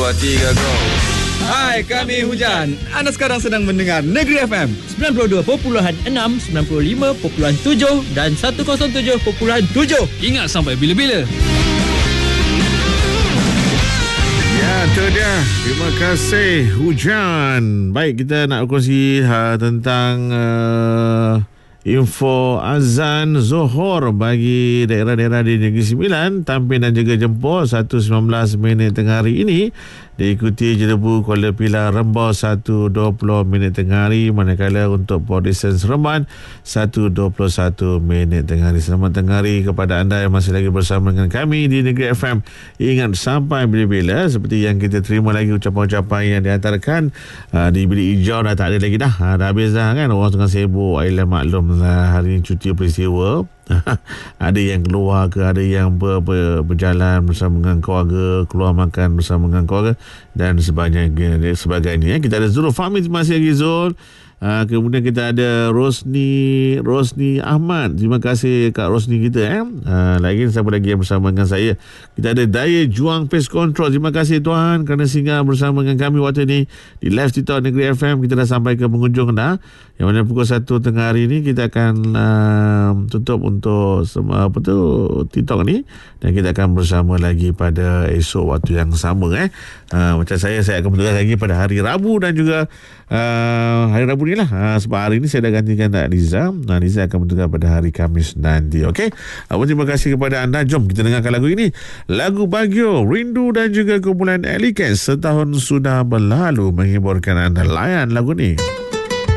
2, 3, go. Hai, kami Hujan. Anda sekarang sedang mendengar Negeri FM 92.6, 95.7 dan 107.7. Ingat sampai bila-bila. Ya, itu dia. Terima kasih Hujan. Baik, kita nak kongsi tentang info azan Zuhur bagi daerah-daerah di Negeri Sembilan, Tampin dan juga Jempol 1.19 minit tengah hari ini. Diikuti Jelebu, Kuala Pilar, Rembau 1.20 minit tengah hari. Manakala untuk Port Dickson Seremban 1.21 minit tengah hari. Selamat tengah hari kepada anda yang masih lagi bersama dengan kami di Negeri FM. Ingat sampai bila-bila, seperti yang kita terima lagi ucapan-ucapan yang dihantarkan di bilik hijau dah tak ada lagi dah. Dah habis dah kan. Orang tengah sibuk. Ailah maklum lah, hari ini cuti peristiwa. Ada yang keluar ke, ada yang berjalan bersama dengan keluarga, keluar makan bersama dengan keluarga dan sebagainya. Kita ada Zul Fahmi, terima kasih lagi Zul. Kemudian kita ada Rosni Ahmad. Terima kasih Kak Rosni kita. Lagi siapa lagi yang bersama dengan saya? Kita ada Daya Juang Pest Control. Terima kasih tuan kerana singgah bersama dengan kami waktu ni di live TikTok Negeri FM. Kita dah sampai ke penghujung dah. Yang mana pukul 1 tengah hari ni kita akan tutup untuk TikTok ni, dan kita akan bersama lagi pada esok waktu yang sama. Macam saya akan bertugas lagi pada hari Rabu dan juga hari Rabu ni lah, sebab hari ni saya dah gantikan Kak Liza. Liza akan bertugas pada hari Khamis nanti. Okey, terima kasih kepada anda. Jom kita dengarkan lagu ini, lagu Baguio, Rindu dan juga kumpulan Elikas. Setahun sudah berlalu menghiburkan anda. Layan lagu ni.